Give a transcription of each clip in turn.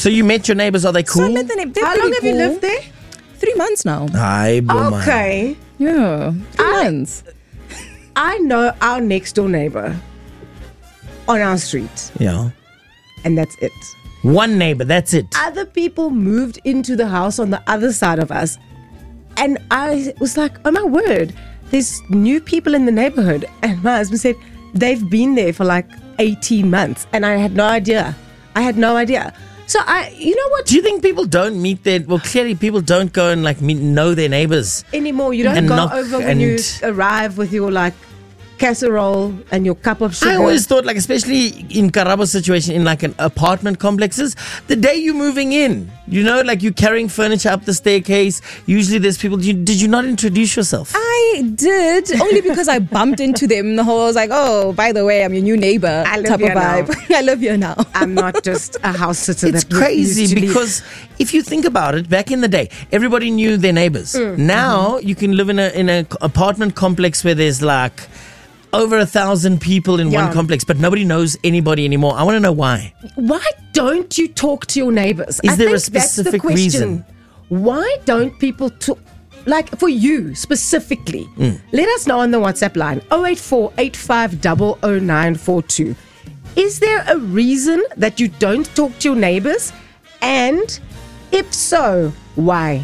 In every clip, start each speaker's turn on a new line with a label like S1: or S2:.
S1: So you met your neighbors, are they cool?
S2: So I met the neighbors.
S3: How long have you lived there?
S2: 3 months now.
S1: Hi, Boma.
S3: Okay.
S2: Yeah, 3 months.
S3: I know our next door neighbor on our street,
S1: Yeah.
S3: and that's it.
S1: One neighbor, that's it.
S3: Other people moved into the house on the other side of us, and I was like, oh my word, there's new people in the neighborhood. And my husband said they've been there for like 18 months, and I had no idea. So you know what?
S1: Do you think people don't meet their... Well, clearly people don't go and like know their neighbors.
S3: Anymore, you don't
S1: And
S3: go
S1: knock
S3: over when
S1: and-
S3: you arrive with your like casserole and your cup of sugar.
S1: I always thought, like, especially in Karabo's situation, in like an apartment complexes, the day you're moving in, you know, like you're carrying furniture up the staircase. Usually there's people. Did you not introduce yourself?
S2: I did, only because I bumped into them. The whole, I was like, oh, by the way, I'm your new neighbor.
S3: I live
S2: type
S3: here
S2: of vibe. I live here now.
S3: I'm not just a house sitter.
S1: It's
S3: that used
S1: crazy
S3: to live.
S1: because if you think about it, back in the day, everybody knew their neighbors. Now you can live in an apartment complex where there's like over 1,000 people in one complex, but nobody knows anybody anymore. I want to know why.
S3: Why don't you talk to your neighbors?
S1: Is there a
S3: think that's the
S1: specific
S3: question.
S1: reason?
S3: Why don't people talk? Like for you specifically, let us know on the WhatsApp line 084 85 00942. Is there a reason that you don't talk to your neighbors? And if so, why?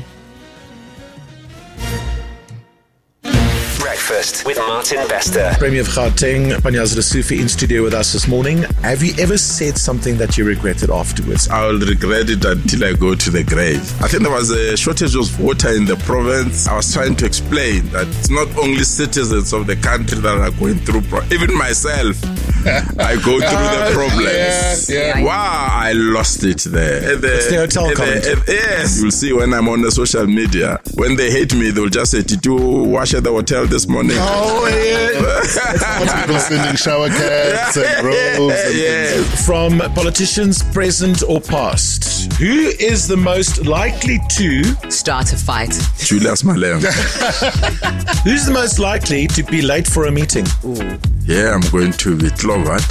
S4: Breakfast with Martin Bester.
S5: Premier of Gauteng, Panyaza Sufi, in studio with us this morning. Have you ever said something that you regretted afterwards?
S6: I'll regret it until I go to the grave. I think there was a shortage of water in the province. I was trying to explain that it's not only citizens of the country that are going through even myself, I go through the problems. Wow, I lost it there.
S5: It's the hotel comment.
S6: Yes, you'll see when I'm on the social media. When they hate me, they'll just say, did you wash at the hotel this morning?
S7: Oh, yeah. People sending shower caps and robes. And
S5: From politicians, present or past, who is the most likely to...
S8: Start a fight.
S6: Julius Malema.
S5: Who's the most likely to be late for a meeting?
S6: Yeah, I'm going to be Tlovat.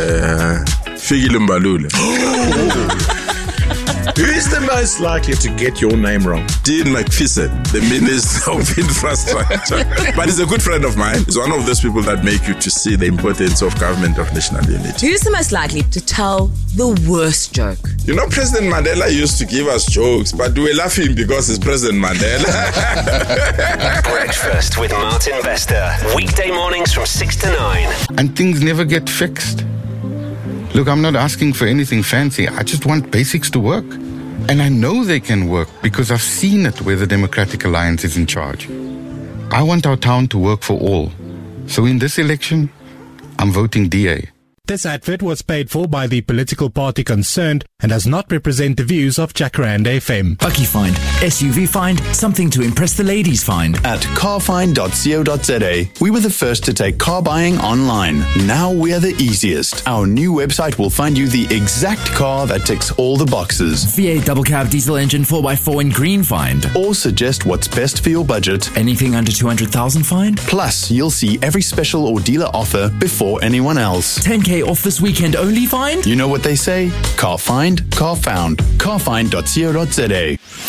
S6: Fikile Mbalule.
S5: Who is the most likely to get your name wrong?
S6: Dean McPherson, the Minister of Infrastructure. But he's a good friend of mine. He's one of those people that make you to see the importance of government of national unity.
S8: Who's the most likely to tell the worst joke?
S6: You know, President Mandela used to give us jokes, but we were laughing because it's President Mandela.
S4: Breakfast with Martin Bester. Weekday mornings from 6 to 9.
S7: And things never get fixed. Look, I'm not asking for anything fancy. I just want basics to work. And I know they can work because I've seen it where the Democratic Alliance is in charge. I want our town to work for all. So in this election, I'm voting DA.
S9: This advert was paid for by the political party concerned and does not represent the views of Jacaranda FM.
S10: Bucky Find, SUV Find, something to impress the ladies find.
S11: At carfind.co.za, we were the first to take car buying online. Now we're the easiest. Our new website will find you the exact car that ticks all the boxes.
S10: V8 double cab diesel engine 4x4 in green find.
S11: Or suggest what's best for your budget.
S10: Anything under 200,000 find.
S11: Plus, you'll see every special or dealer offer before anyone else.
S10: 10k off this weekend only find.
S11: You know what they say? Car find, car found. Carfind.co.za.